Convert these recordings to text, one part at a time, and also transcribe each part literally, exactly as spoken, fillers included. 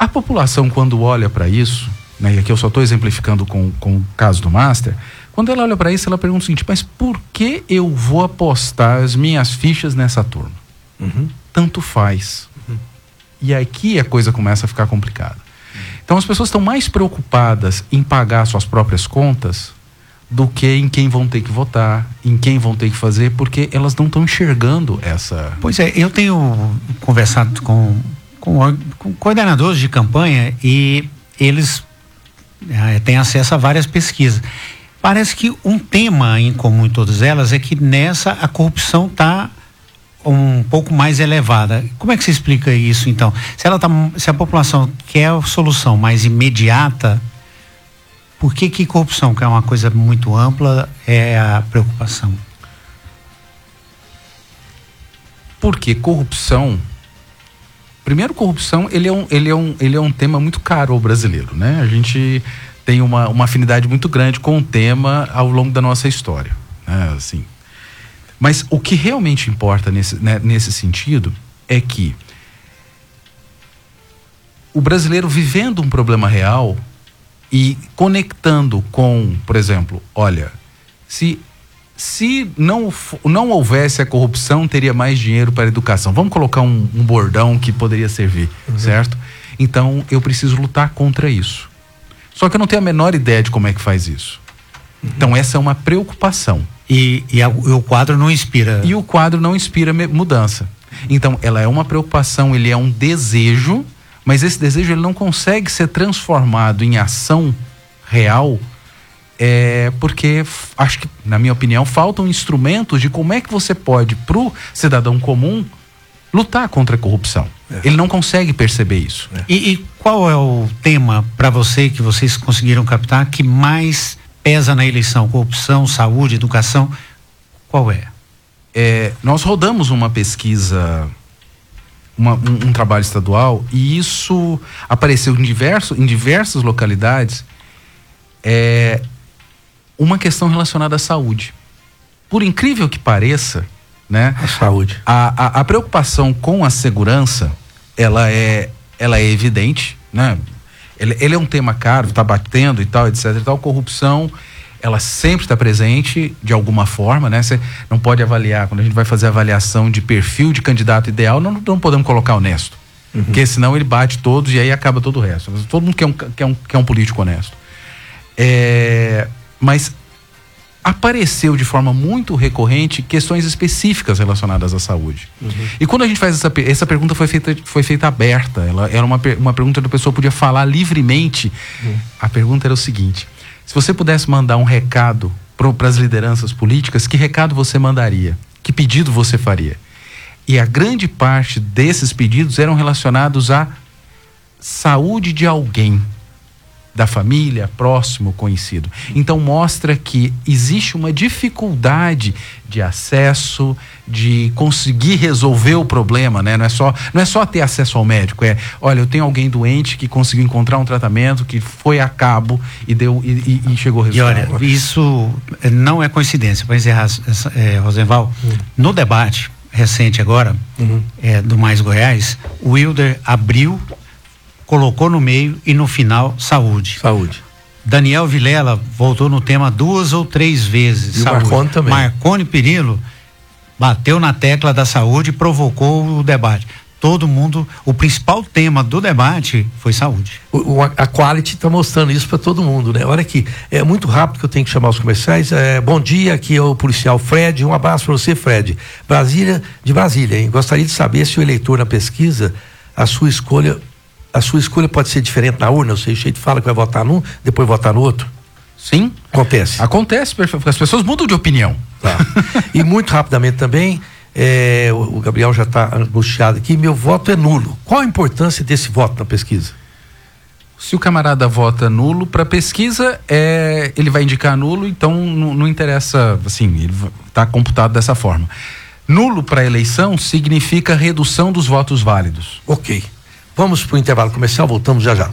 A população, quando olha para isso, né, e aqui eu só estou exemplificando com, com o caso do Master, quando ela olha para isso, ela pergunta o seguinte: mas por que eu vou apostar as minhas fichas nessa turma? Uhum. Tanto faz. Uhum. E aqui a coisa começa a ficar complicada. Uhum. Então as pessoas estão mais preocupadas em pagar suas próprias contas do que em quem vão ter que votar, em quem vão ter que fazer, porque elas não estão enxergando essa... Pois é, eu tenho conversado com, com, com coordenadores de campanha e eles é, têm acesso a várias pesquisas. Parece que um tema em comum em todas elas é que nessa a corrupção está um pouco mais elevada. Como é que você explica isso, então? Se ela tá, se a população quer a solução mais imediata, por que que corrupção, que é uma coisa muito ampla, é a preocupação? Porque corrupção... Primeiro, corrupção, ele é um, ele é um, ele é um tema muito caro ao brasileiro, né? A gente tem uma, uma afinidade muito grande com o tema ao longo da nossa história, né? Assim. Mas o que realmente importa nesse, né, nesse sentido é que o brasileiro vivendo um problema real e conectando com, por exemplo, olha, se, se não, não houvesse a corrupção, teria mais dinheiro para a educação. Vamos colocar um, um bordão que poderia servir, uhum. certo? Então, eu preciso lutar contra isso. Só que eu não tenho a menor ideia de como é que faz isso. Uhum. Então, essa é uma preocupação. E, e, a, e o quadro não inspira... E o quadro não inspira mudança. Então, ela é uma preocupação, ele é um desejo... Mas esse desejo ele não consegue ser transformado em ação real, é, porque acho que, na minha opinião, faltam instrumentos de como é que você pode, para o cidadão comum, lutar contra a corrupção. É. Ele não consegue perceber isso. É. E, e qual é o tema para você que vocês conseguiram captar que mais pesa na eleição? Corrupção, saúde, educação? Qual é? É, nós rodamos uma pesquisa... Uma, um, um trabalho estadual, e isso apareceu em, diverso, em diversas localidades, é uma questão relacionada à saúde. Por incrível que pareça, né? A saúde. A, a, a preocupação com a segurança, ela é, ela é evidente, né? Ele, ele é um tema caro, está batendo e tal, etc e tal. Corrupção, ela sempre está presente de alguma forma, né? Você não pode avaliar, quando a gente vai fazer avaliação de perfil de candidato ideal, não, não podemos colocar honesto, uhum. porque senão ele bate todos e aí acaba todo o resto. Todo mundo quer um, quer um, quer um político honesto. É, mas apareceu de forma muito recorrente questões específicas relacionadas à saúde. Uhum. E quando a gente faz essa, essa pergunta foi feita, foi feita aberta, ela era uma, uma pergunta que a pessoa podia falar livremente. Uhum. A pergunta era o seguinte: se você pudesse mandar um recado para as lideranças políticas, que recado você mandaria? Que pedido você faria? E a grande parte desses pedidos eram relacionados à saúde de alguém, da família, próximo, conhecido. Então mostra que existe uma dificuldade de acesso, de conseguir resolver o problema, né? Não é só, não é só ter acesso ao médico, é, olha, eu tenho alguém doente que conseguiu encontrar um tratamento, que foi a cabo e deu e, e, e chegou ao resultado. E olha, isso não é coincidência, para encerrar, é, Rosenval, hum. no debate recente agora, uhum. é, do Mais Goiás, o Wilder abriu, colocou no meio e no final, saúde. Saúde. Daniel Vilela voltou no tema duas ou três vezes. E saúde. O Marconi também. Marconi Perillo bateu na tecla da saúde e provocou o debate. Todo mundo, o principal tema do debate foi saúde. O, o, a Quality está mostrando isso para todo mundo, né? Olha aqui, é muito rápido que eu tenho que chamar os comerciais. É, bom dia, aqui é o policial Fred. Um abraço para você, Fred. Brasília, de Brasília, hein? Gostaria de saber se o eleitor na pesquisa, a sua escolha a sua escolha pode ser diferente na urna, ou seja, o jeito fala que vai votar num, depois votar no outro? Sim. Acontece. Acontece, porque as pessoas mudam de opinião. Tá. E muito rapidamente também, é, o, o Gabriel já está angustiado aqui, meu voto é nulo. Qual a importância desse voto na pesquisa? Se o camarada vota nulo para pesquisa, é, ele vai indicar nulo, então não, não interessa, assim, ele está computado dessa forma. Nulo para eleição significa redução dos votos válidos. Ok. Vamos para o intervalo comercial, voltamos já já.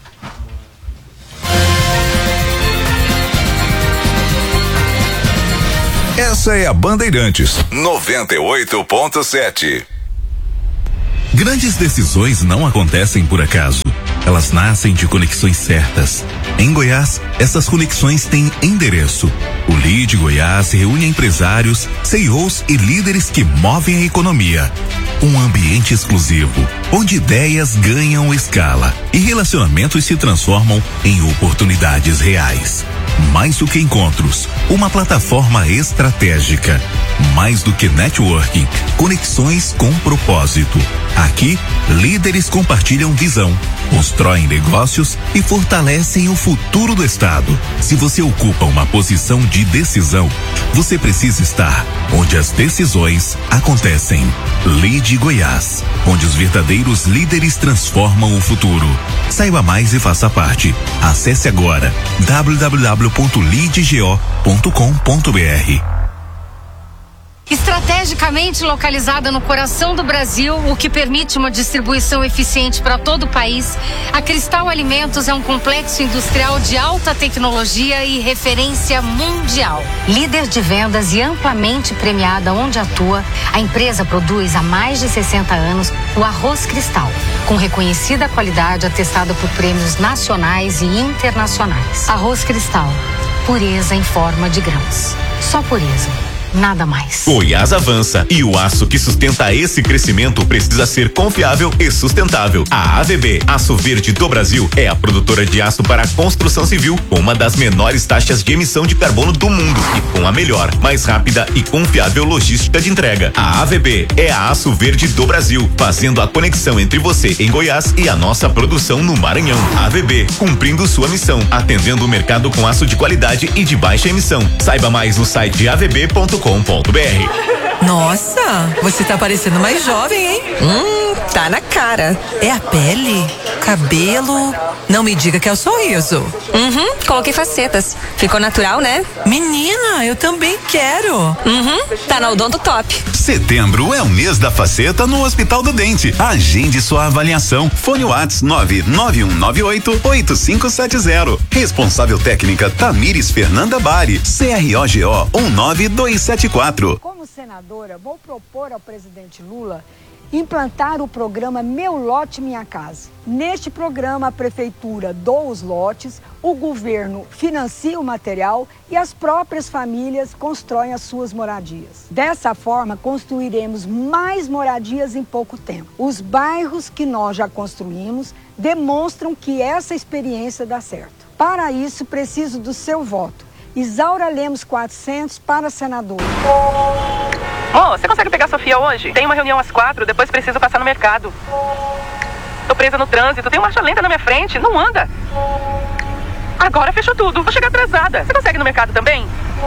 Essa é a Bandeirantes noventa e oito ponto sete. Grandes decisões não acontecem por acaso. elas nascem de conexões certas. Em Goiás, essas conexões têm endereço. O Lead Goiás reúne empresários, C E Os e líderes que movem a economia. Um ambiente exclusivo, onde ideias ganham escala e relacionamentos se transformam em oportunidades reais. Mais do que encontros, uma plataforma estratégica. Mais do que networking, conexões com propósito. Aqui, líderes compartilham visão, constroem negócios e fortalecem o futuro do estado. Se você ocupa uma posição de decisão, você precisa estar onde as decisões acontecem. Lead Goiás, onde os verdadeiros líderes transformam o futuro. Saiba mais e faça parte. Acesse agora w w w ponto lead go ponto com ponto b r. Estrategicamente localizada no coração do Brasil, o que permite uma distribuição eficiente para todo o país, a Cristal Alimentos é um complexo industrial de alta tecnologia e referência mundial. Líder de vendas e amplamente premiada onde atua, a empresa produz há mais de sessenta anos o arroz Cristal, com reconhecida qualidade atestada por prêmios nacionais e internacionais. Arroz Cristal, pureza em forma de grãos. Só pureza. Nada mais. Goiás avança e o aço que sustenta esse crescimento precisa ser confiável e sustentável. A A V B, Aço Verde do Brasil, é a produtora de aço para a construção civil com uma das menores taxas de emissão de carbono do mundo e com a melhor, mais rápida e confiável logística de entrega. A A V B é a Aço Verde do Brasil, fazendo a conexão entre você em Goiás e a nossa produção no Maranhão. A V B, cumprindo sua missão, atendendo o mercado com aço de qualidade e de baixa emissão. Saiba mais no site a v b ponto com ponto b r. Nossa, você tá parecendo mais jovem, hein? Hum, tá na cara. É a pele? Cabelo? Não me diga que é o sorriso. Uhum, coloquei facetas. Ficou natural, né? Menina, eu também quero. Uhum, tá na Odonto Top. Setembro é o mês da faceta no Hospital do Dente. Agende sua avaliação. Fone WhatsApp nove nove um nove oito oito cinco sete zero. Responsável técnica Tamires Fernanda Bari. C R O G O um nove dois sete quatro. Como senadora, vou propor ao presidente Lula implantar o programa Meu Lote Minha Casa. Neste programa, a prefeitura doa os lotes, o governo financia o material e as próprias famílias constroem as suas moradias. Dessa forma, construiremos mais moradias em pouco tempo. Os bairros que nós já construímos demonstram que essa experiência dá certo. Para isso, preciso do seu voto. Isaura Lemos quatrocentos para senador. Ô, você consegue pegar a Sofia hoje? Tem uma reunião às quatro, depois preciso passar no mercado. Tô presa no trânsito, tem marcha lenta na minha frente, não anda. Agora fechou tudo, vou chegar atrasada. Você consegue ir no mercado também?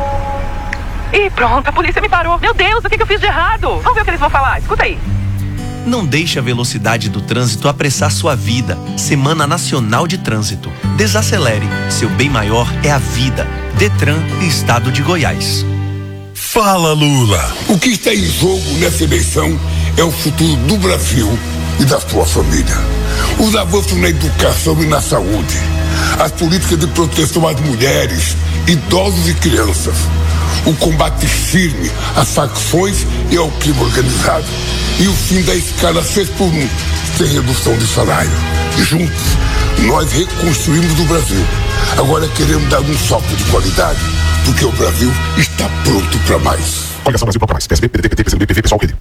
Ih, pronto, a polícia me parou. Meu Deus, o que, que eu fiz de errado? Vamos ver o que eles vão falar, escuta aí. Não deixe a velocidade do trânsito apressar sua vida. Semana Nacional de Trânsito. Desacelere. Seu bem maior é a vida. Detran e Estado de Goiás. Fala, Lula. O que está em jogo nessa eleição é o futuro do Brasil e da sua família. Os avanços na educação e na saúde. As políticas de proteção às mulheres, idosos e crianças. O combate firme às facções e ao crime organizado. E o fim da escala seis por um, sem redução de salário. Juntos, nós reconstruímos o Brasil. Agora queremos dar um salto de qualidade, porque o Brasil está pronto para mais. Olha só, Brasil, para mais. P S B, P D T, P T, P C B, P V, pessoal, P D.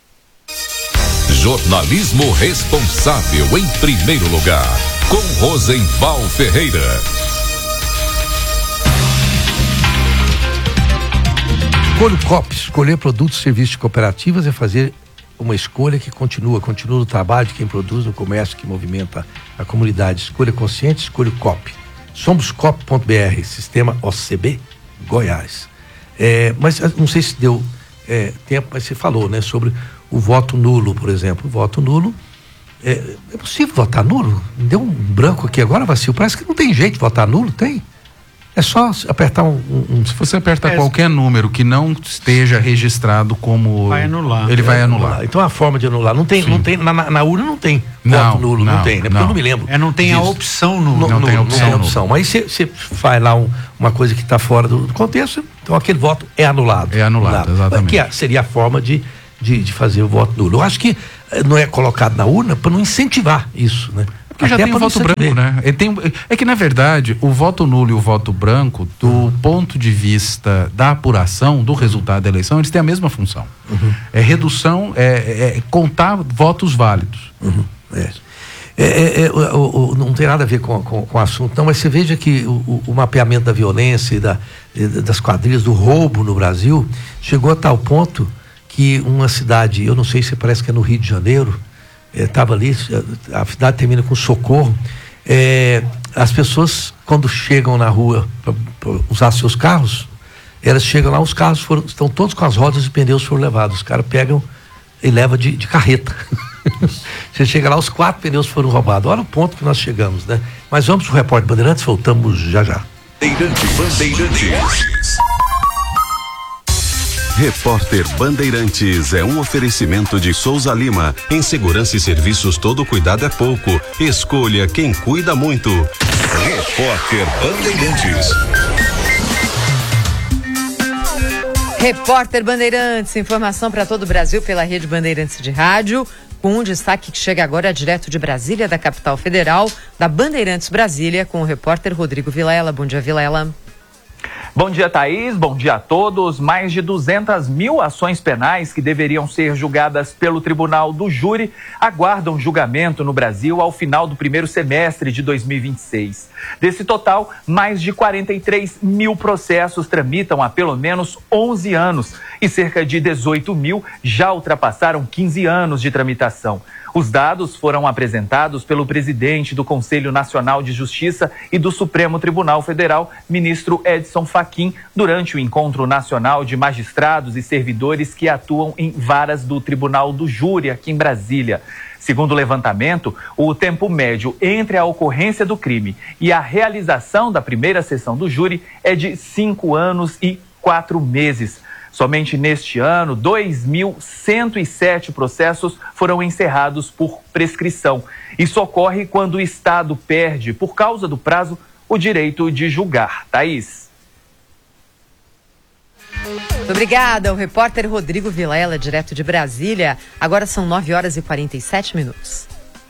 Jornalismo responsável em primeiro lugar, com Rosenval Ferreira. Escolha o C O P, escolher produtos e serviços de cooperativas é fazer uma escolha que continua, continua no trabalho de quem produz, no comércio que movimenta a comunidade. Escolha consciente, escolha o C O P. Somos cop ponto b r, sistema O C B Goiás. É, mas não sei se deu é, tempo, mas você falou, né, sobre o voto nulo, por exemplo. O voto nulo, é, é possível votar nulo? Deu um branco aqui agora, Vacil. Parece que não tem jeito de votar nulo, tem? É só apertar um... um, um se você apertar é, qualquer número que não esteja registrado como... Vai anular. Ele é, vai anular. anular. Então a forma de anular. Não tem, não tem na, na urna não tem não, voto nulo, não, não tem, né? Porque não. eu não me lembro. É, não tem disso. A opção nulo. Não, não, nulo, tem, opção, não tem opção. Mas você faz lá um, uma coisa que está fora do contexto, então aquele voto é anulado. É anulado, anulado. Exatamente. Que é, seria a forma de, de, de fazer o voto nulo. Eu acho que não é colocado na urna para não incentivar isso, né? Porque já tem o voto branco, né? Ele tem, é que, na verdade, o voto nulo e o voto branco, do uhum. ponto de vista da apuração do resultado da eleição, eles têm a mesma função. Uhum. É redução, é, é contar votos válidos. Uhum. É. É, é, é, o, o, não tem nada a ver com, com, com o assunto, não, mas você veja que o, o mapeamento da violência e da, das quadrilhas, do roubo no Brasil, chegou a tal ponto que uma cidade, eu não sei se parece que é no Rio de Janeiro, estava é, ali, a cidade termina com Socorro, é, as pessoas, quando chegam na rua para usar seus carros, elas chegam lá, os carros foram, estão todos com as rodas e pneus foram levados, os caras pegam e levam de, de carreta. Você chega lá, os quatro pneus foram roubados. Olha o ponto que nós chegamos, né? Mas vamos pro Repórter Bandeirantes, voltamos já já. Bandeirantes. Bandeirantes. Repórter Bandeirantes é um oferecimento de Souza Lima. Em segurança e serviços, todo cuidado é pouco. Escolha quem cuida muito. Repórter Bandeirantes. Repórter Bandeirantes, informação para todo o Brasil pela Rede Bandeirantes de Rádio, com um destaque que chega agora direto de Brasília, da capital federal, da Bandeirantes Brasília, com o repórter Rodrigo Vilela. Bom dia, Vilela. Bom dia, Thaís. Bom dia a todos. Mais de duzentas mil ações penais que deveriam ser julgadas pelo Tribunal do Júri aguardam julgamento no Brasil ao final do primeiro semestre de dois mil e vinte e seis. Desse total, mais de quarenta e três mil processos tramitam há pelo menos onze anos e cerca de dezoito mil já ultrapassaram quinze anos de tramitação. Os dados foram apresentados pelo presidente do Conselho Nacional de Justiça e do Supremo Tribunal Federal, ministro Edson Fachin, durante o Encontro Nacional de Magistrados e Servidores que atuam em varas do Tribunal do Júri, aqui em Brasília. Segundo o levantamento, o tempo médio entre a ocorrência do crime e a realização da primeira sessão do júri é de cinco anos e quatro meses. Somente neste ano, dois mil cento e sete processos foram encerrados por prescrição. Isso ocorre quando o Estado perde, por causa do prazo, o direito de julgar. Thaís. Muito obrigada, o repórter Rodrigo Vilela, direto de Brasília. Agora são nove horas e quarenta e sete minutos.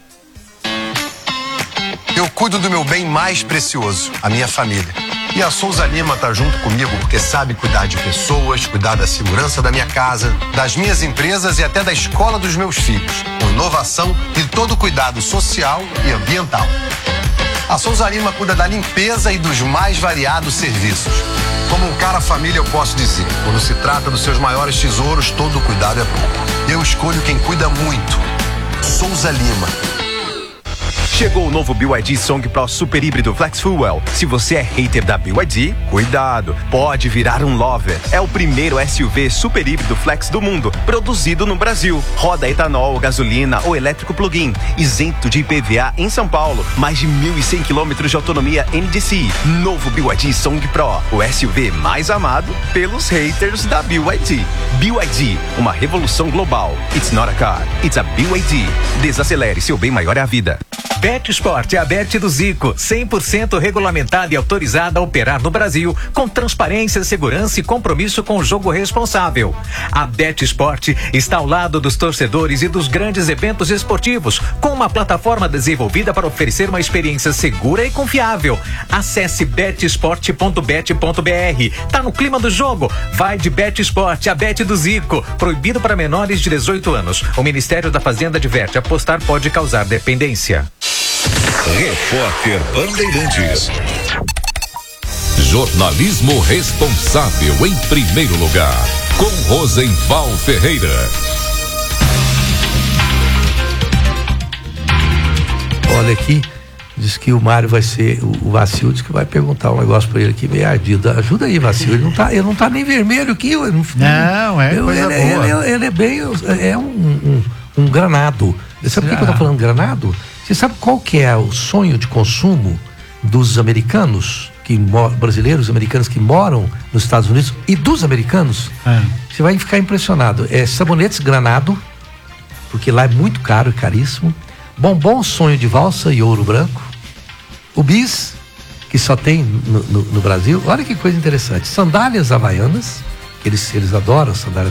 Eu cuido do meu bem mais precioso, a minha família. E a Souza Lima tá junto comigo porque sabe cuidar de pessoas, cuidar da segurança da minha casa, das minhas empresas e até da escola dos meus filhos, com inovação e todo cuidado social e ambiental. A Souza Lima cuida da limpeza e dos mais variados serviços. Como um cara família, eu posso dizer, quando se trata dos seus maiores tesouros, todo cuidado é pouco. Eu escolho quem cuida muito. Souza Lima. Chegou o novo B Y D Song Pro Super Híbrido Flex Fuel. Se você é hater da B Y D, cuidado, pode virar um lover. É o primeiro S U V super híbrido flex do mundo, produzido no Brasil. Roda etanol, gasolina ou elétrico plug-in, isento de I P V A em São Paulo. Mais de mil e cem quilômetros de autonomia N D C I. Novo B Y D Song Pro, o S U V mais amado pelos haters da B Y D. B Y D, uma revolução global. It's not a car, it's a B Y D. Desacelere, seu bem maior é a vida. Bet Sport é a Bet do Zico, cem por cento regulamentada e autorizada a operar no Brasil, com transparência, segurança e compromisso com o jogo responsável. A Bet Sport está ao lado dos torcedores e dos grandes eventos esportivos, com uma plataforma desenvolvida para oferecer uma experiência segura e confiável. Acesse bet sport ponto bet ponto b r. Tá no clima do jogo? Vai de Bet Sport, a Bet do Zico. Proibido para menores de dezoito anos. O Ministério da Fazenda adverte: apostar pode causar dependência. Repórter Bandeirantes. Jornalismo responsável em primeiro lugar, com Rosenval Ferreira. Olha aqui, diz que o Mário vai ser, o, o Vacil diz que vai perguntar um negócio pra ele aqui meio ardido. Ajuda aí, Vacil, ele não tá, ele não tá nem vermelho aqui. Ele não, não, é eu, coisa ele, boa. Ele, ele é bem, é um, um, um granado. Sabe por que eu tô falando granado? Você sabe qual que é o sonho de consumo dos americanos, que brasileiros, americanos que moram nos Estados Unidos e dos americanos? É. Você vai ficar impressionado. É sabonetes Granado, porque lá é muito caro e caríssimo. Bombom Sonho de Valsa e Ouro Branco. O Bis, que só tem no, no, no Brasil. Olha que coisa interessante. Sandálias havaianas, que eles, eles adoram sandálias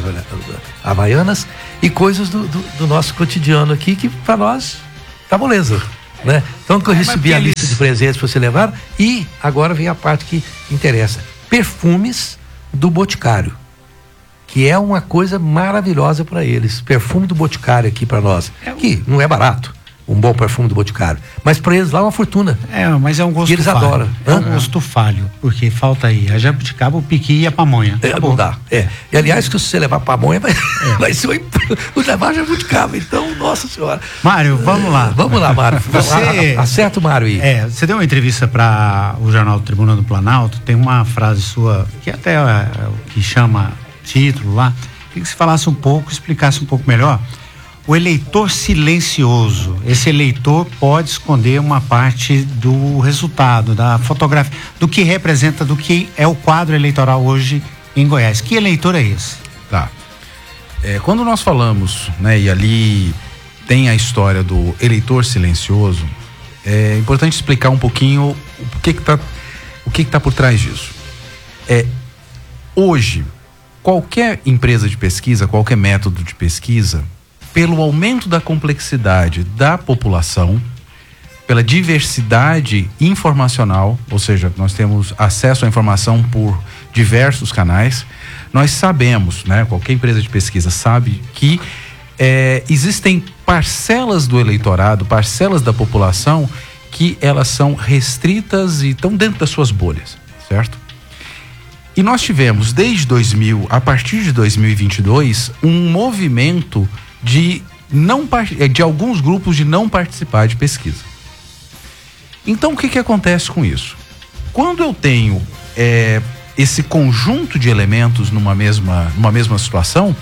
havaianas, e coisas do, do, do nosso cotidiano aqui, que para nós tá moleza. né? Então que eu É, recebi a eles... lista de presentes para você levar e agora vem a parte que interessa. Perfumes do Boticário, que é uma coisa maravilhosa para eles. Perfume do Boticário aqui para nós, que não é barato. Um bom perfume do Boticário. Mas para eles lá é uma fortuna. É, mas é um gosto e eles falho. adoram. É um gosto falho, porque falta aí a jabuticaba, o piqui e a pamonha. É, não dá. É. E aliás, que se você levar pamonha, vai, é. vai ser o levar a jabuticaba. Então, nossa senhora. Mário, vamos lá. Vamos lá, Mário. Você... Acerta o Mário aí. É, você deu uma entrevista para o jornal do Tribuna do Planalto, tem uma frase sua, que até é o que chama título lá, queria que você falasse um pouco, explicasse um pouco melhor. O eleitor silencioso, esse eleitor pode esconder uma parte do resultado, da fotografia, do que representa, do que é o quadro eleitoral hoje em Goiás. Que eleitor é esse? Tá. É, quando nós falamos, né, e ali tem a história do eleitor silencioso, é importante explicar um pouquinho o que que tá, o que que tá por trás disso. É, hoje, qualquer empresa de pesquisa, qualquer método de pesquisa, pelo aumento da complexidade da população, pela diversidade informacional, ou seja, nós temos acesso à informação por diversos canais, nós sabemos, né, qualquer empresa de pesquisa sabe que é, existem parcelas do eleitorado, parcelas da população que elas são restritas e estão dentro das suas bolhas, certo? E nós tivemos desde dois mil, a partir de dois mil e vinte e dois, um movimento de não de alguns grupos de não participar de pesquisa. Então o que que acontece com isso? Quando eu tenho é, esse conjunto de elementos numa mesma, numa mesma situação,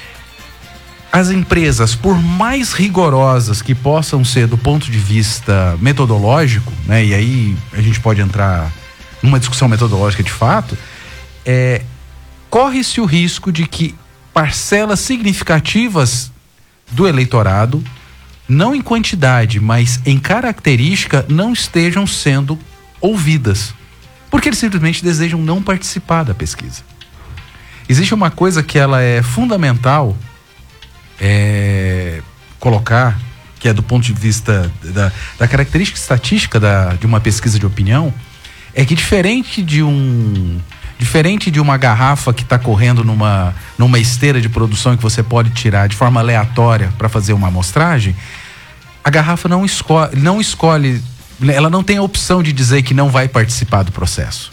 as empresas, por mais rigorosas que possam ser do ponto de vista metodológico, né, e aí a gente pode entrar numa discussão metodológica de fato, é, corre-se o risco de que parcelas significativas do eleitorado, não em quantidade, mas em característica, não estejam sendo ouvidas, porque eles simplesmente desejam não participar da pesquisa. Existe uma coisa que ela é fundamental é, colocar, que é do ponto de vista da, da característica estatística da, de uma pesquisa de opinião, é que diferente de um Diferente de uma garrafa que está correndo numa, numa esteira de produção que você pode tirar de forma aleatória para fazer uma amostragem, a garrafa não escolhe, não escolhe, ela não tem a opção de dizer que não vai participar do processo.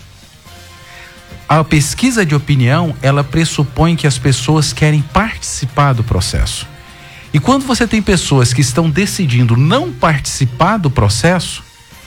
A pesquisa de opinião, ela pressupõe que as pessoas querem participar do processo. E quando você tem pessoas que estão decidindo não participar do processo,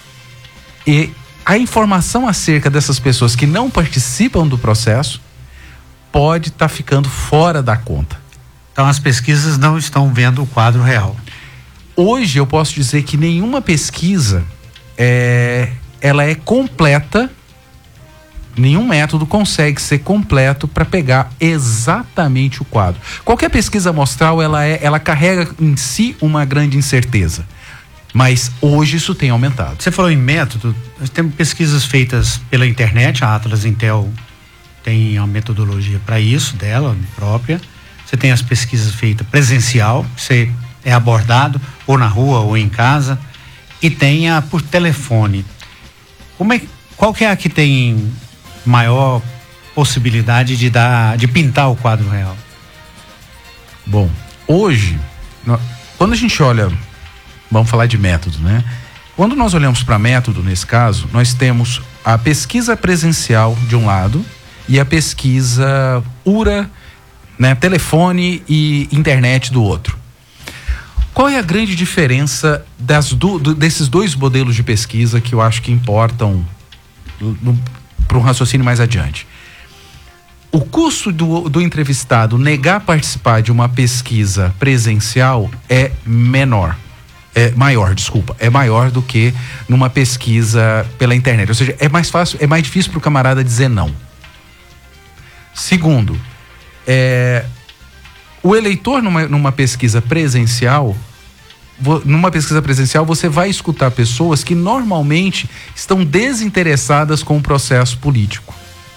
e a informação acerca dessas pessoas que não participam do processo pode estar tá ficando fora da conta. Então as pesquisas não estão vendo o quadro real. Hoje eu posso dizer que nenhuma pesquisa é, ela é completa, nenhum método consegue ser completo para pegar exatamente o quadro. Qualquer pesquisa amostral ela, é, ela carrega em si uma grande incerteza. Mas hoje isso tem aumentado. Você falou em método, nós temos pesquisas feitas pela internet, a Atlas Intel tem a metodologia para isso, dela própria. Você tem as pesquisas feitas presencial, você é abordado ou na rua ou em casa, e tem a por telefone. Como é, qual que é a que tem maior possibilidade de dar, de pintar o quadro real? Bom, hoje, quando a gente olha, vamos falar de método, né? Quando nós olhamos para método, nesse caso, nós temos a pesquisa presencial de um lado e a pesquisa U R A, né, telefone e internet do outro. Qual é a grande diferença das do, do, desses dois modelos de pesquisa que eu acho que importam para um raciocínio mais adiante? O custo do, do entrevistado negar participar de uma pesquisa presencial é menor. É maior, desculpa, é maior do que numa pesquisa pela internet. Ou seja, é mais fácil, é mais difícil para o camarada dizer não. Segundo, é, o eleitor numa, numa pesquisa presencial, numa pesquisa presencial você vai escutar pessoas que normalmente estão desinteressadas com o processo político.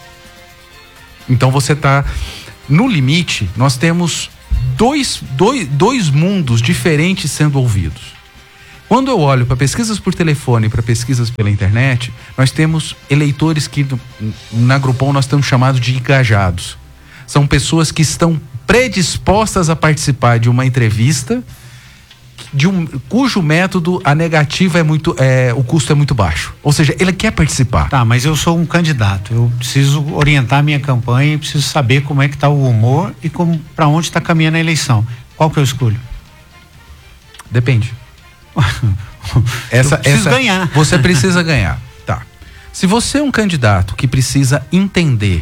Então você está, no limite, nós temos dois, dois, dois mundos diferentes sendo ouvidos. Quando eu olho para pesquisas por telefone e para pesquisas pela internet, nós temos eleitores que na Groupon nós estamos chamados de engajados. São pessoas que estão predispostas a participar de uma entrevista de um, cujo método a negativa é muito, é, o custo é muito baixo. Ou seja, ele quer participar. Tá, mas eu sou um candidato. Eu preciso orientar a minha campanha e preciso saber como é que está o humor e como para onde está caminhando a eleição. Qual que eu escolho? Depende. essa, eu preciso essa, ganhar. Você precisa ganhar. Tá. Se você é um candidato que precisa entender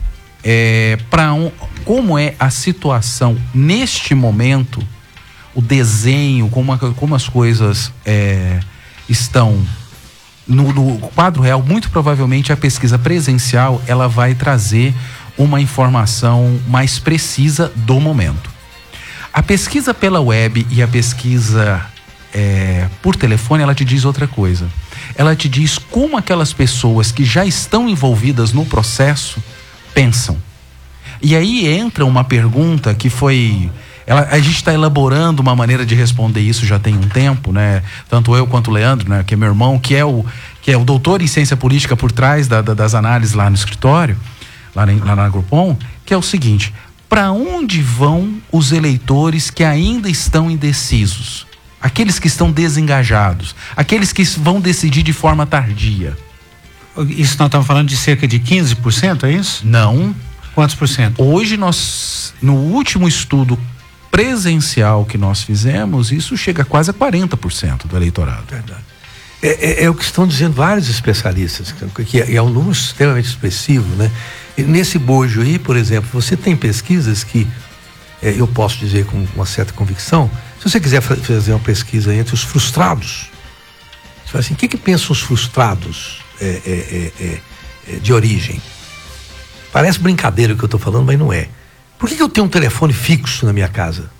é, para um, como é a situação neste momento, o desenho, como, a, como as coisas é, estão no, no quadro real, muito provavelmente a pesquisa presencial ela vai trazer uma informação mais precisa do momento. A pesquisa pela web e a pesquisa é, por telefone, ela te diz outra coisa. Ela te diz como aquelas pessoas que já estão envolvidas no processo pensam. E aí entra uma pergunta que foi... Ela, a gente está elaborando uma maneira de responder isso já tem um tempo, né? Tanto eu quanto o Leandro, né? Que é meu irmão, que é o, que é o doutor em ciência política por trás da, da, das análises lá no escritório, lá na, lá na Groupon, que é o seguinte: para onde vão os eleitores que ainda estão indecisos? Aqueles que estão desengajados, aqueles que vão decidir de forma tardia. Isso nós estamos falando de cerca de quinze por cento, é isso? Não. Quantos por cento? Hoje nós, no último estudo presencial que nós fizemos, isso chega a quase a quarenta por cento do eleitorado. Verdade. É, é, é o que estão dizendo vários especialistas, que é, é um número extremamente expressivo, né? E nesse bojo aí, por exemplo, você tem pesquisas que é, eu posso dizer com uma certa convicção. Se você quiser fazer uma pesquisa entre os frustrados, você fala assim: o que, que pensam os frustrados é, é, é, é, é, de origem? Parece brincadeira o que eu estou falando, mas não é. Por que, que eu tenho um telefone fixo na minha casa?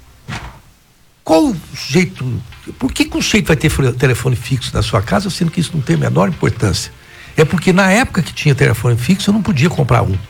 Qual o jeito? Por que, que o sujeito vai ter telefone fixo na sua casa, sendo que isso não tem a menor importância? É porque na época que tinha telefone fixo, eu não podia comprar um.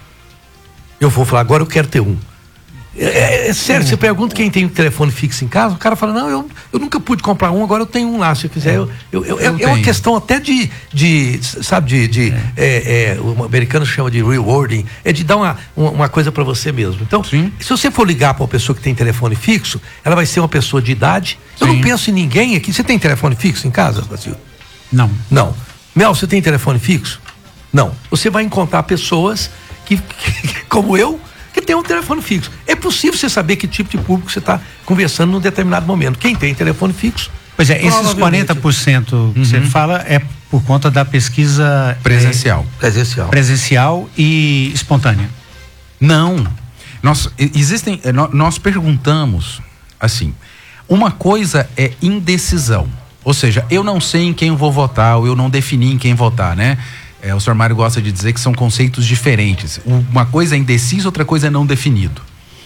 Eu vou falar, agora eu quero ter um. É, é, é sério, você pergunta quem tem um telefone fixo em casa, o cara fala: não, eu, eu nunca pude comprar um, agora eu tenho um lá, se eu quiser. Eu, eu, eu, eu é, é uma questão até de, de sabe, de, de é. É, é, o americano chama de rewarding, é de dar uma, uma, uma coisa para você mesmo. Então, sim, se você for ligar para uma pessoa que tem telefone fixo, ela vai ser uma pessoa de idade. Sim. Eu não penso em ninguém aqui. Você tem telefone fixo em casa, Brasil? Não. Não. Mel, você tem telefone fixo? Não. Você vai encontrar pessoas que, que como eu, que tem um telefone fixo. É possível você saber que tipo de público você está conversando num determinado momento. Quem tem telefone fixo... Pois é, esses quarenta por cento que uhum. você fala é por conta da pesquisa... Presencial. É, presencial. Presencial e espontânea. Não. Nós, existem, nós perguntamos, assim, uma coisa é indecisão. Ou seja, eu não sei em quem eu vou votar, ou eu não defini em quem votar, né? É, o senhor Mário gosta de dizer que são conceitos diferentes. Uma coisa é indeciso, outra coisa é não definido.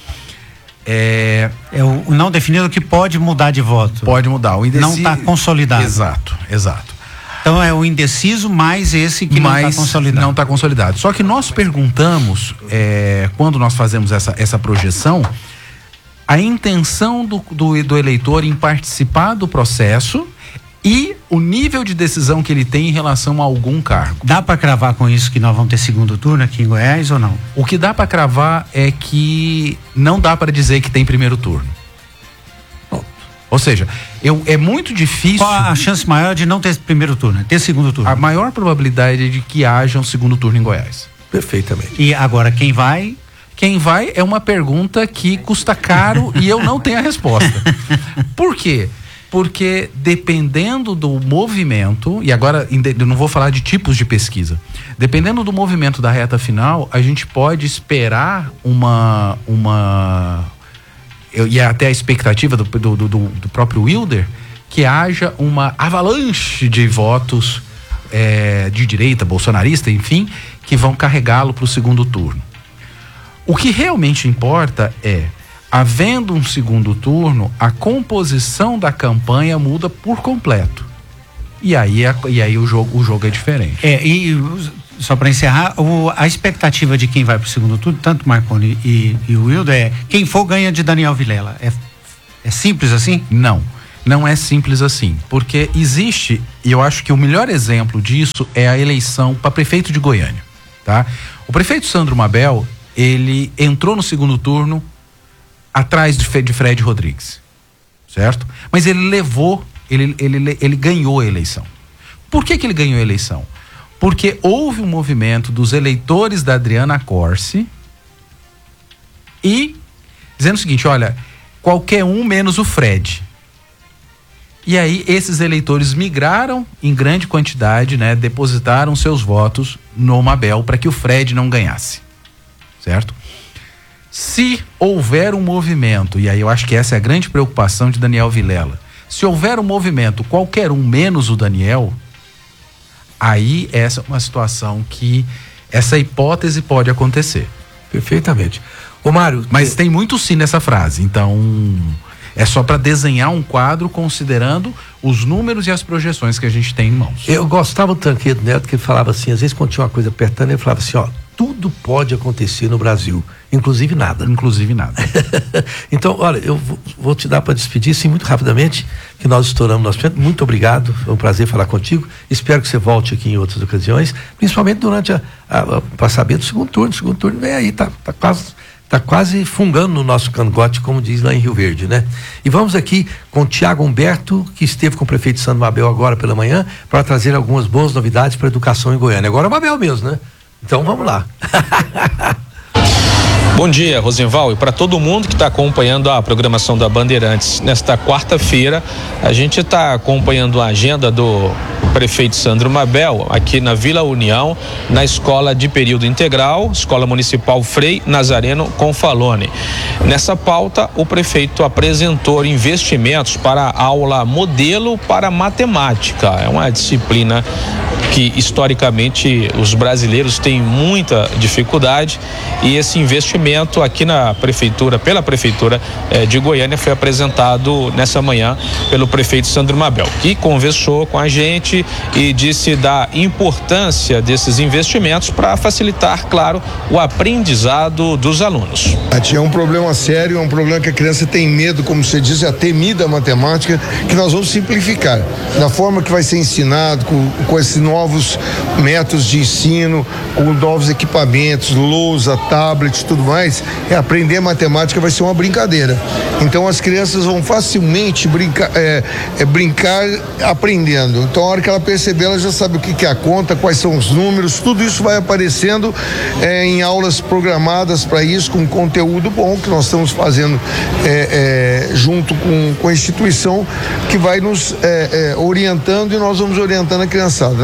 É, é o não definido que pode mudar de voto. Pode mudar. O indeciso, não está consolidado. Exato, exato. Então é o indeciso mais esse que mas não está consolidado. Não está consolidado. Só que nós perguntamos, é, quando nós fazemos essa, essa projeção, a intenção do, do, do eleitor em participar do processo e o nível de decisão que ele tem em relação a algum cargo. Dá para cravar com isso que nós vamos ter segundo turno aqui em Goiás ou não? O que dá para cravar é que não dá para dizer que tem primeiro turno. Ou seja, eu, é muito difícil... Qual a chance maior de não ter primeiro turno, ter segundo turno? A maior probabilidade é de que haja um segundo turno em Goiás. Perfeitamente. E agora, quem vai... Quem vai é uma pergunta que custa caro e eu não tenho a resposta. Por quê? Porque dependendo do movimento, e agora eu não vou falar de tipos de pesquisa, dependendo do movimento da reta final, a gente pode esperar uma, uma e até a expectativa do, do, do, do próprio Wilder, que haja uma avalanche de votos é, de direita, bolsonarista, enfim, que vão carregá-lo para o segundo turno. O que realmente importa é, havendo um segundo turno, a composição da campanha muda por completo. E aí, a, e aí o, jogo, o jogo é diferente. É, e só para encerrar, o, a expectativa de quem vai para o segundo turno, tanto Marconi e, e o Wilder, é quem for ganha de Daniel Vilela. É, é simples assim? Não. Não é simples assim, porque existe, e eu acho que o melhor exemplo disso é a eleição para prefeito de Goiânia, tá? O prefeito Sandro Mabel, ele entrou no segundo turno atrás de Fred Rodrigues, certo? Mas ele levou, ele, ele, ele ganhou a eleição. Por que que ele ganhou a eleição? Porque houve um movimento dos eleitores da Adriana Corsi e dizendo o seguinte, olha, qualquer um menos o Fred. E aí esses eleitores migraram em grande quantidade, né? Depositaram seus votos no Mabel para que o Fred não ganhasse, certo? Se houver um movimento, e aí eu acho que essa é a grande preocupação de Daniel Vilela, se houver um movimento qualquer um menos o Daniel, aí essa é uma situação que essa hipótese pode acontecer. Perfeitamente. Ô Mário, mas tem muito sim nessa frase, então é só para desenhar um quadro considerando os números e as projeções que a gente tem em mãos. Eu gostava do Tancredo Neto, que ele falava assim, às vezes quando tinha uma coisa apertando, ele falava assim, ó, tudo pode acontecer no Brasil, inclusive nada. Inclusive nada. Então, olha, eu vou, vou te dar para despedir, sim, muito rapidamente, que nós estouramos nosso tempo. Muito obrigado, foi um prazer falar contigo. Espero que você volte aqui em outras ocasiões, principalmente durante a, a, a para saber do segundo turno. O segundo turno vem aí, tá, tá quase... Está quase fungando no nosso cangote, como diz lá em Rio Verde, né? E vamos aqui com o Tiago Humberto, que esteve com o prefeito Sandro Mabel agora pela manhã, para trazer algumas boas novidades para a educação em Goiânia. Agora é o Mabel mesmo, né? Então vamos lá. Bom dia, Rosenval, e para todo mundo que está acompanhando a programação da Bandeirantes. Nesta quarta-feira, a gente está acompanhando a agenda do prefeito Sandro Mabel aqui na Vila União, na escola de período integral, Escola Municipal Frei Nazareno Confalone. Nessa pauta, o prefeito apresentou investimentos para a aula modelo para matemática. É uma disciplina que historicamente os brasileiros têm muita dificuldade, e esse investimento aqui na prefeitura, pela prefeitura eh, de Goiânia, foi apresentado nessa manhã pelo prefeito Sandro Mabel, que conversou com a gente e disse da importância desses investimentos para facilitar, claro, o aprendizado dos alunos. É um problema sério, é um problema que a criança tem medo, como você diz, é a temida matemática, que nós vamos simplificar da forma que vai ser ensinado, com, com esses novos métodos de ensino, com novos equipamentos, lousa, tablet, tudo mais. É aprender matemática vai ser uma brincadeira. Então as crianças vão facilmente brincar, é, é, brincar aprendendo. Então a hora que ela perceber, ela já sabe o que, que é a conta, quais são os números, tudo isso vai aparecendo é, em aulas programadas para isso, com conteúdo bom que nós estamos fazendo é, é, junto com, com a instituição, que vai nos é, é, orientando, e nós vamos orientando a criançada.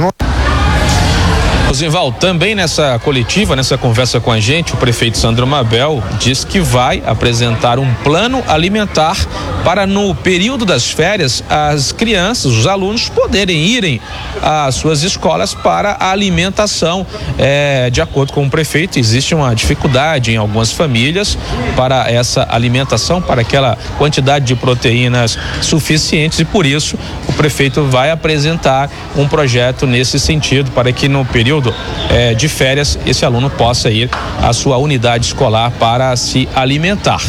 Rosenval, também nessa coletiva, nessa conversa com a gente, o prefeito Sandro Mabel diz que vai apresentar um plano alimentar para, no período das férias, as crianças, os alunos poderem irem às suas escolas para a alimentação. É, de acordo com o prefeito, existe uma dificuldade em algumas famílias para essa alimentação, para aquela quantidade de proteínas suficientes, e por isso o prefeito vai apresentar um projeto nesse sentido, para que no período É, de férias esse aluno possa ir à sua unidade escolar para se alimentar.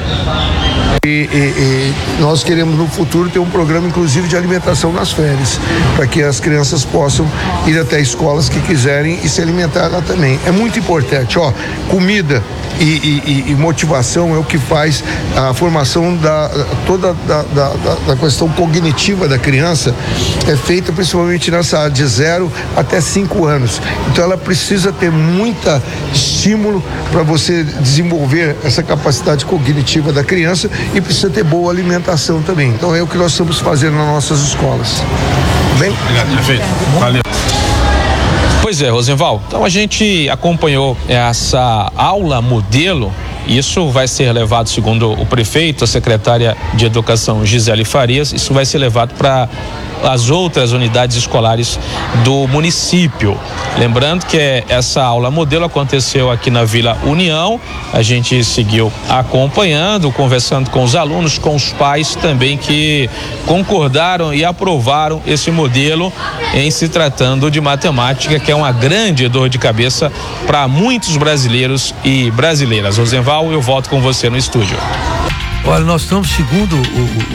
E, e, e nós queremos no futuro ter um programa inclusive de alimentação nas férias, para que as crianças possam ir até escolas que quiserem e se alimentar lá também. É muito importante, ó, comida e, e, e motivação é o que faz a formação da toda da, da, da questão cognitiva da criança, é feita principalmente nessa área de zero até cinco anos. Então ela precisa ter muita estímulo para você desenvolver essa capacidade cognitiva da criança, e precisa ter boa alimentação também. Então é o que nós estamos fazendo nas nossas escolas. Bem? Obrigado, prefeito. Valeu. Pois é, Rosenval, então a gente acompanhou essa aula modelo. Isso vai ser levado, segundo o prefeito, a secretária de Educação, Gisele Farias, isso vai ser levado para as outras unidades escolares do município. Lembrando que essa aula modelo aconteceu aqui na Vila União, a gente seguiu acompanhando, conversando com os alunos, com os pais também, que concordaram e aprovaram esse modelo em se tratando de matemática, que é uma grande dor de cabeça para muitos brasileiros e brasileiras. Rosenval, eu volto com você no estúdio. Olha, nós estamos, segundo o, o,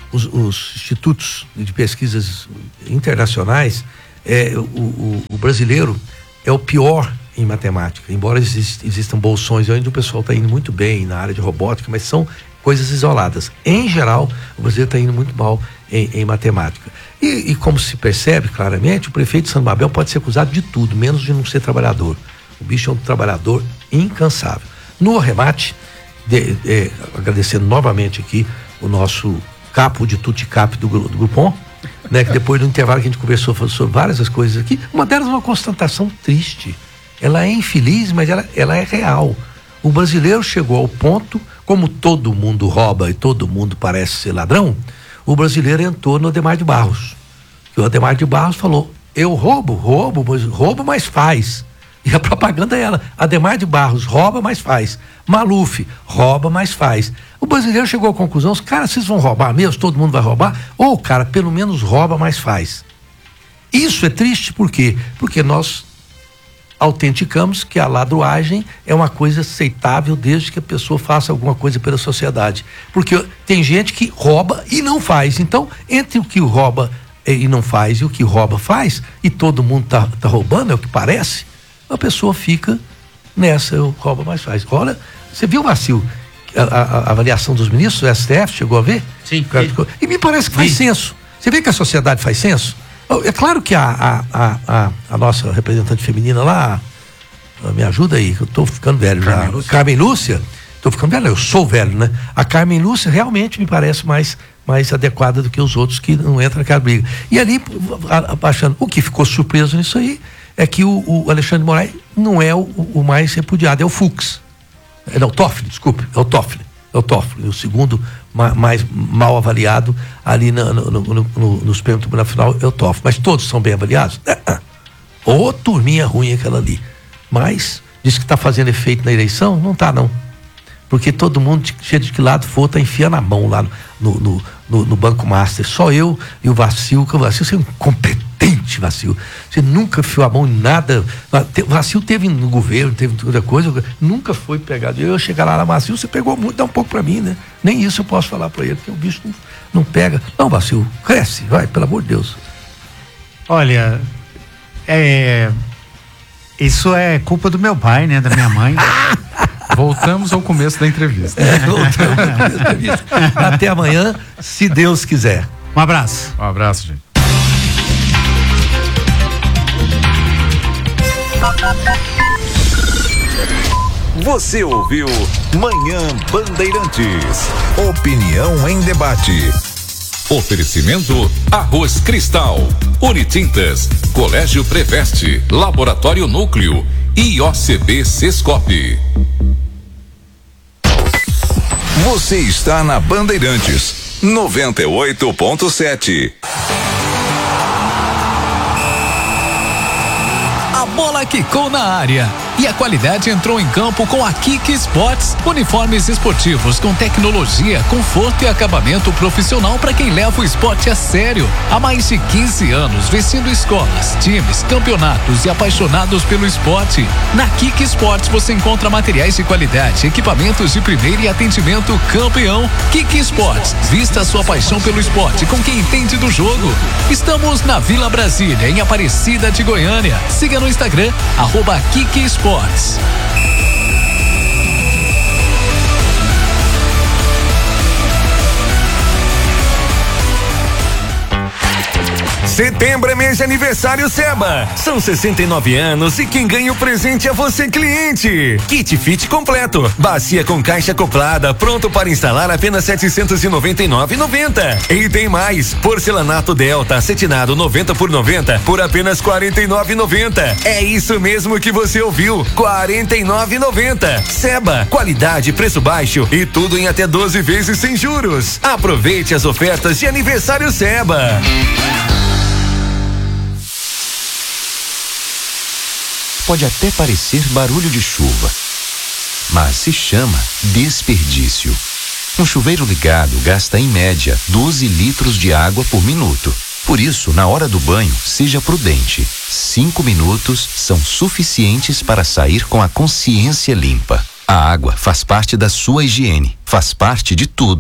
os, os institutos de pesquisas internacionais, é, o, o, o brasileiro é o pior em matemática, embora exist, existam bolsões onde o pessoal está indo muito bem na área de robótica, mas são coisas isoladas. Em geral, o brasileiro está indo muito mal em, em matemática. E, e como se percebe claramente, o prefeito de Santo Mabel pode ser acusado de tudo, menos de não ser trabalhador. O bicho é um trabalhador incansável. No arremate, de, de, agradecendo novamente aqui o nosso capo de tuticap do, do Grupom, né, que depois do intervalo que a gente conversou sobre várias das coisas aqui, uma delas é uma constatação triste. Ela é infeliz, mas ela, ela é real. O brasileiro chegou ao ponto, como todo mundo rouba e todo mundo parece ser ladrão, o brasileiro entrou no Adhemar de Barros. E o Adhemar de Barros falou, eu roubo, roubo, mas roubo, mas faz. E a propaganda é ela, Adhemar de Barros rouba, mas faz. Maluf rouba, mas faz. O brasileiro chegou à conclusão, os caras, vocês vão roubar mesmo, todo mundo vai roubar? Ou o cara, pelo menos rouba, mas faz. Isso é triste por quê? Porque nós autenticamos que a ladruagem é uma coisa aceitável desde que a pessoa faça alguma coisa pela sociedade. Porque tem gente que rouba e não faz. Então, entre o que rouba e não faz e o que rouba faz, e todo mundo tá, tá roubando, é o que parece, a pessoa fica nessa, eu rouba mais faz. Olha, você viu, Marcio, a, a, a avaliação dos ministros do S T F, chegou a ver? Sim. E me parece que faz Sim. senso. Você vê que a sociedade faz senso? É claro que a, a, a, a, a nossa representante feminina lá, me ajuda aí, que eu tô ficando velho já. Carmen Lúcia. Carmen Lúcia, tô ficando velho, eu sou velho, né? A Carmen Lúcia realmente me parece mais, mais adequada do que os outros que não entram naquela briga. E ali, achando, o que ficou surpreso nisso aí é que o, o Alexandre de Moraes não é o, o mais repudiado, é o Fux. É, não, o Toffoli, desculpe, é o Toffoli. É o Toffoli, o segundo ma, mais mal avaliado ali no, no, no, no, no Supremo Tribunal Final é o Toffoli. Mas todos são bem avaliados? É, ô turminha ruim aquela ali. Mas, diz que está fazendo efeito na eleição? Não está, não. Porque todo mundo, cheio de que lado for, está enfiando a mão lá no, no, no, no Banco Master. Só eu e o Vacil, que o Vacil, você é um incompetente, Vacil. Você nunca enfiou a mão em nada. O Vacil teve no governo, teve outra coisa, nunca foi pegado. Eu chegar lá na Vacil, você pegou muito, dá um pouco para mim, né? Nem isso eu posso falar para ele, porque o bicho não, não pega. Não, Vacil, cresce, vai, pelo amor de Deus. Olha, é... isso é culpa do meu pai, né? Da minha mãe. Voltamos ao começo da entrevista. É, voltamos ao começo da entrevista. Até amanhã, se Deus quiser. Um abraço. Um abraço, gente. Você ouviu Manhã Bandeirantes. Opinião em debate. Oferecimento Arroz Cristal, Unitintas, Colégio Preveste, Laboratório Núcleo e O C B Sescope. Você está na Bandeirantes noventa e oito ponto sete. A bola quicou na área e a qualidade entrou em campo com a Kik Sports. Uniformes esportivos com tecnologia, conforto e acabamento profissional para quem leva o esporte a sério. Há mais de quinze anos, vestindo escolas, times, campeonatos e apaixonados pelo esporte. Na Kik Sports você encontra materiais de qualidade, equipamentos de primeira e atendimento campeão. Kik Sports, vista a sua paixão pelo esporte com quem entende do jogo. Estamos na Vila Brasília, em Aparecida de Goiânia. Siga no Instagram, arroba Kik Sports. Setembro é mês de aniversário Seba. São sessenta e nove anos e quem ganha o presente é você, cliente. Kit Fit completo, bacia com caixa acoplada, pronto para instalar, apenas setecentos e noventa e nove reais e noventa centavos. E tem mais, porcelanato Delta acetinado noventa por noventa por apenas quarenta e nove reais e noventa centavos. É isso mesmo que você ouviu, quarenta e nove reais e noventa centavos. Seba, qualidade, preço baixo e tudo em até doze vezes sem juros. Aproveite as ofertas de aniversário Seba. Pode até parecer barulho de chuva, mas se chama desperdício. Um chuveiro ligado gasta, em média, doze litros de água por minuto. Por isso, na hora do banho, seja prudente. Cinco minutos são suficientes para sair com a consciência limpa. A água faz parte da sua higiene, faz parte de tudo.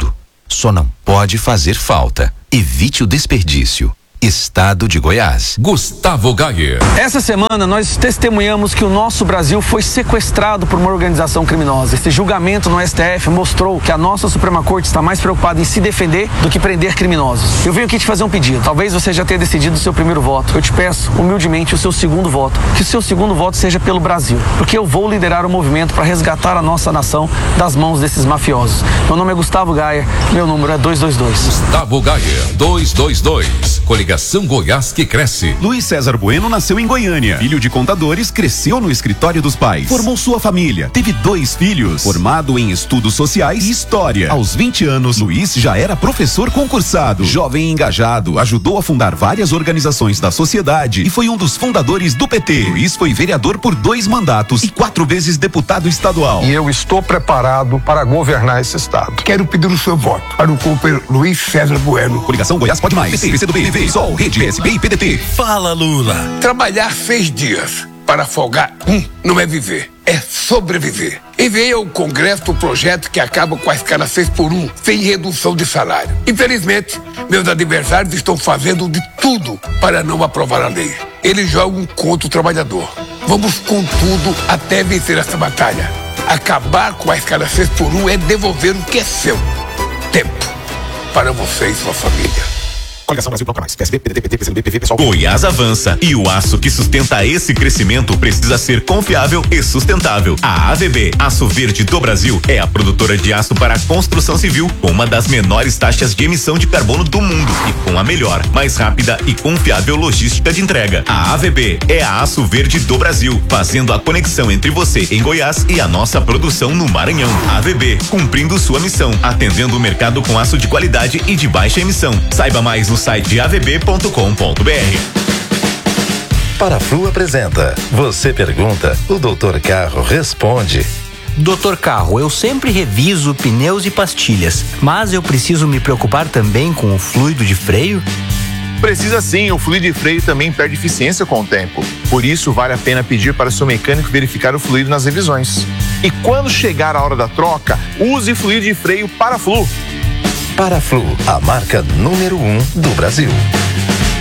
só não pode fazer falta. Evite o desperdício. Estado de Goiás. Gustavo Gayer. Essa semana nós testemunhamos que o nosso Brasil foi sequestrado por uma organização criminosa. Esse julgamento no S T F mostrou que a nossa Suprema Corte está mais preocupada em se defender do que prender criminosos. Eu venho aqui te fazer um pedido. Talvez você já tenha decidido o seu primeiro voto. Eu te peço, humildemente, o seu segundo voto. Que o seu segundo voto seja pelo Brasil. Porque eu vou liderar o movimento para resgatar a nossa nação das mãos desses mafiosos. Meu nome é Gustavo Gayer, meu número é duzentos e vinte e dois. Gustavo Gayer, duzentos e vinte e dois. Coligação Goiás que cresce. Luiz César Bueno nasceu em Goiânia. Filho de contadores, cresceu no escritório dos pais. Formou sua família. Teve dois filhos. Formado em estudos sociais e história. Aos vinte anos, Luiz já era professor concursado. Jovem e engajado, ajudou a fundar várias organizações da sociedade e foi um dos fundadores do P T. Luiz foi vereador por dois mandatos e quatro vezes deputado estadual. E eu estou preparado para governar esse estado. Quero pedir o seu voto para o companheiro Luiz César Bueno. Coligação Goiás Pode Mais. P T, P C do B, P V, Sol, Rede, P S B e P D T. Fala, Lula. Trabalhar seis dias para folgar um não é viver, é sobreviver. Enviei ao Congresso o projeto que acaba com a escala seis por um, sem redução de salário. Infelizmente, meus adversários estão fazendo de tudo para não aprovar a lei. Eles jogam contra o trabalhador. Vamos com tudo até vencer essa batalha. Acabar com a escala seis por um é devolver o que é seu. Tempo para você e sua família. Coligação Brasil Bloco Mais. P S B, P D T, P T, P C B, P V, pessoal. Goiás avança e o aço que sustenta esse crescimento precisa ser confiável e sustentável. A A V B, Aço Verde do Brasil, é a produtora de aço para a construção civil com uma das menores taxas de emissão de carbono do mundo e com a melhor, mais rápida e confiável logística de entrega. A A V B é a Aço Verde do Brasil, fazendo a conexão entre você em Goiás e a nossa produção no Maranhão. A V B, cumprindo sua missão, atendendo o mercado com aço de qualidade e de baixa emissão. Saiba mais no site a v b ponto com ponto b r. Paraflu apresenta Você Pergunta, o doutor Carro responde. doutor Carro, eu sempre reviso pneus e pastilhas, mas eu preciso me preocupar também com o fluido de freio? Precisa sim, o fluido de freio também perde eficiência com o tempo. Por isso, vale a pena pedir para o seu mecânico verificar o fluido nas revisões. E quando chegar a hora da troca, use fluido de freio Paraflu. Paraflu, a marca número um do Brasil.